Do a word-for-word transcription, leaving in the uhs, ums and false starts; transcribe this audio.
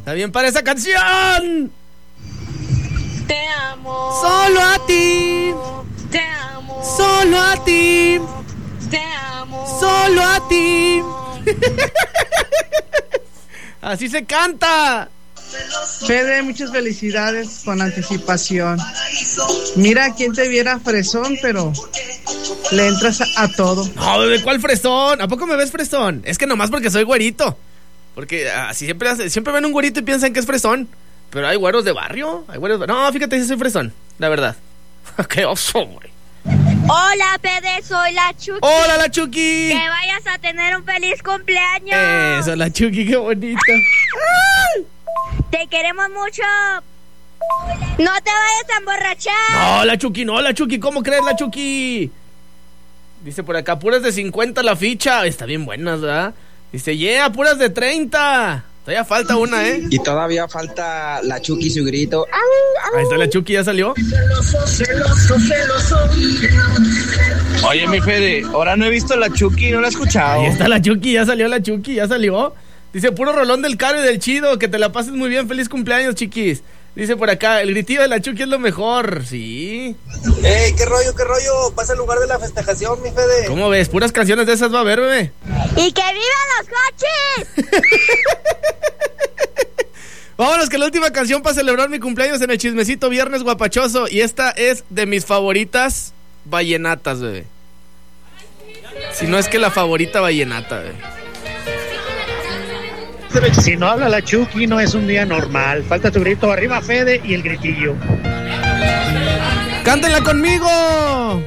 Está bien para esa canción. Te amo. Solo a ti. Te amo. Solo a ti. Te amo. Solo a ti. Así se canta. Fede, muchas felicidades con anticipación. Mira quién te viera fresón, pero le entras a, a todo. No, bebé, ¿cuál fresón? ¿A poco me ves fresón? Es que nomás porque soy güerito. Porque así siempre, hace- siempre ven un güerito y piensan que es fresón. Pero hay güeros de barrio. Hay güeros de... No, fíjate, sí soy fresón, la verdad. Qué oso, güey. Hola, Pede, soy la Chucky. ¡Hola, la Chucky! Que vayas a tener un feliz cumpleaños. Eso, la Chucky, qué bonita. Te queremos mucho. No te vayas a emborrachar. No, la Chucky, no, la Chucky, ¿cómo crees, la Chucky? Dice por acá, puras de cincuenta la ficha. Está bien buenas, ¿verdad? Dice, yeah, puras de treinta. Todavía falta una, ¿eh? Y todavía falta la Chucky su grito. Ahí está la Chucky, ya salió. Oye, mi Fede, ahora no he visto la Chucky, no la he escuchado. Ahí está la Chucky, ya salió la Chucky, ya salió. Dice, puro rolón del Caro y del Chido, que te la pases muy bien, feliz cumpleaños, chiquis. Dice por acá, el gritillo de la Chucky es lo mejor, sí. ¡Ey, qué rollo, qué rollo! Pasa el lugar de la festejación, mi Fede. ¿Cómo ves? Puras canciones de esas va a haber, bebé. ¡Y que vivan los coches! Vámonos que la última canción para celebrar mi cumpleaños en el chismecito viernes guapachoso. Y esta es de mis favoritas vallenatas, bebé. Si no es que la favorita vallenata, bebé. Si no habla la Chucky, no es un día normal. Falta tu grito, arriba Fede y el gritillo. ¡Cántenla conmigo!